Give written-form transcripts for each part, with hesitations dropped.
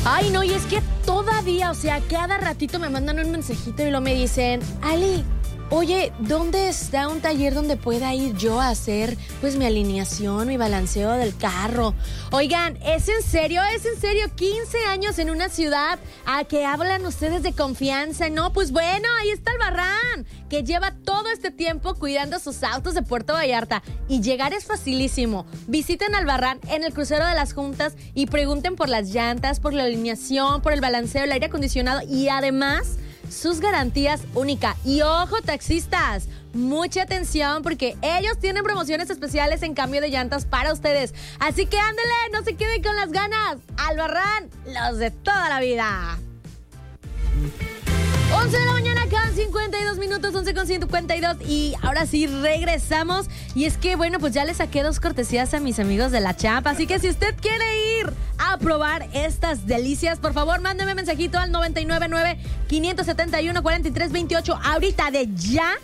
Ay, no, y es que todavía, o sea, cada ratito me mandan un mensajito y lo me dicen, Ali, oye, ¿dónde está un taller donde pueda ir yo a hacer, pues, mi alineación, mi balanceo del carro? Oigan, ¿es en serio? 15 años en una ciudad a que hablan ustedes de confianza. No, pues bueno, ahí está Albarrán, que lleva todo este tiempo cuidando sus autos de Puerto Vallarta. Y llegar es facilísimo. Visiten Albarrán en el crucero de las Juntas y pregunten por las llantas, por la alineación, por el balanceo, el aire acondicionado y además sus garantías únicas. Y ojo, taxistas, mucha atención porque ellos tienen promociones especiales en cambio de llantas para ustedes. Así que ándele, no se queden con las ganas. Albarrán, los de toda la vida. 11 de la mañana con 52 minutos, 11 con 52 y ahora sí regresamos. Y es que, bueno, pues ya le saqué 2 cortesías a mis amigos de La Champ. Así que si usted quiere ir a probar estas delicias, por favor, mándeme mensajito al 999-571-4328 ahorita de ya,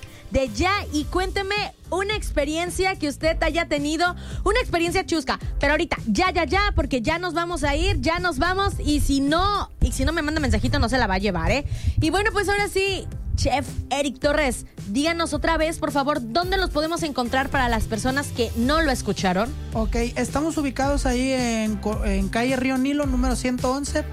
y cuénteme una experiencia que usted haya tenido, una experiencia chusca, pero ahorita, ya, porque ya nos vamos a ir, ya nos vamos, y si no me manda mensajito no se la va a llevar, ¿eh? Y bueno, pues ahora sí, Chef Eric Torres, díganos otra vez, por favor, ¿dónde los podemos encontrar para las personas que no lo escucharon? Ok, estamos ubicados ahí en calle Río Nilo, número 111,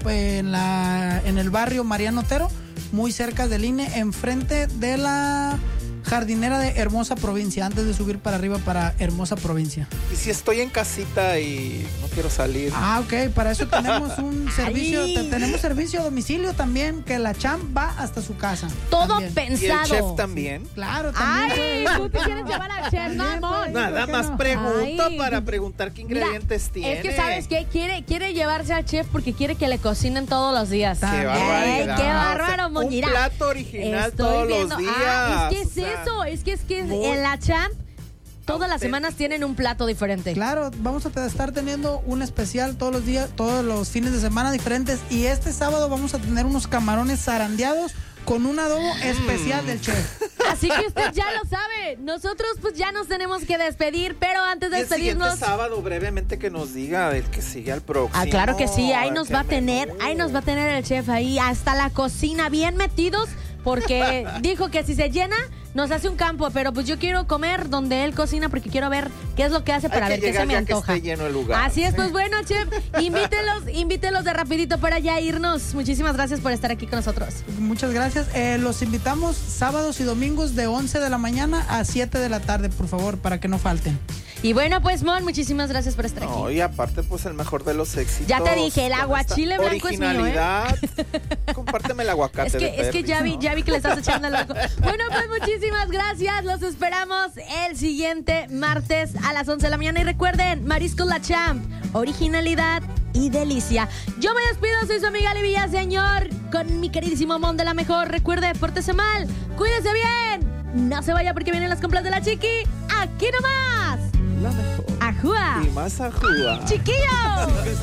en el barrio Mariano Otero, muy cerca del INE, enfrente de la jardinera de Hermosa Provincia, antes de subir para arriba para Hermosa Provincia. Y si estoy en casita y no quiero salir. Ah, ok, para eso tenemos un servicio, tenemos servicio a domicilio también, que La Champ va hasta su casa. Todo también. pensado. ¿Y el chef también? Claro, también. Ay, tú te quieres llevar al chef, mamón. Nada más pregunto Ay. para preguntar qué ingredientes tiene. Es que, ¿sabes qué? Quiere llevarse al chef porque quiere que le cocinen todos los días. Qué Ay, barbaridad. qué bárbaro, O sea, Moñira. un plato original Estoy todos viendo. los días. Es que es eso, en La Champ todas las semanas tienen un plato diferente. Claro, vamos a estar teniendo un especial todos los días, todos los fines de semana diferentes, y este sábado vamos a tener unos camarones zarandeados con un adobo especial del chef. Así que usted ya lo sabe. Nosotros pues ya nos tenemos que despedir, pero antes de Y el siguiente despedirnos... sábado brevemente que nos diga del que sigue al próximo. Ah, claro que sí, ahí nos Qué va a tener, menú. ahí nos va a tener el chef ahí hasta la cocina bien metidos, porque dijo que si se llena nos hace un campo, pero pues yo quiero comer donde él cocina porque quiero ver qué es lo que hace para Hay ver que qué se llegar me ya que antoja. esté lleno el lugar. Así es, pues bueno, chef, invítelos de rapidito para ya irnos. Muchísimas gracias por estar aquí con nosotros. Muchas gracias. Los invitamos sábados y domingos de 11 de la mañana a 7 de la tarde, por favor, para que no falten. Y bueno, pues Mon, muchísimas gracias por estar aquí. No, y aparte, pues el mejor de los éxitos. Ya te dije, el con aguachile esta blanco es mío, ¿eh? originalidad. Compárteme el aguacate. Es que ya vi que le estás echando el ojo. Bueno, pues muchísimas gracias. Los esperamos el siguiente martes a las 11 de la mañana. Y recuerden, Mariscos La Champ, originalidad y delicia. Yo me despido, soy su amiga Ali Villaseñor, con mi queridísimo Mon de la Mejor. Recuerde, pórtese mal, cuídese bien. No se vaya porque vienen las compras de la Chiqui. Aquí nomás. La mejor. ¡Ajúa! Y más ajúa. ¡Chiquillos!